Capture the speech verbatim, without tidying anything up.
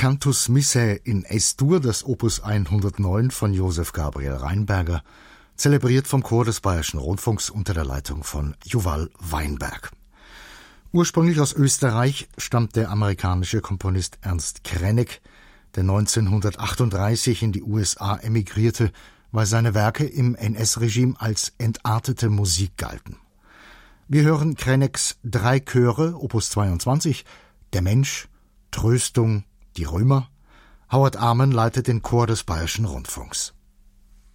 Cantus Missae in Es-Dur, das Opus hundertneun von Josef Gabriel Rheinberger, zelebriert vom Chor des Bayerischen Rundfunks unter der Leitung von Juval Weinberg. Ursprünglich aus Österreich stammt der amerikanische Komponist Ernst Krenek, der neunzehnhundertachtunddreißig in die U S A emigrierte, weil seine Werke im N S-Regime als entartete Musik galten. Wir hören Kreneks drei Chöre, Opus zweiundzwanzig, Der Mensch, Tröstung, die Römer. Howard Arman leitet den Chor des Bayerischen Rundfunks.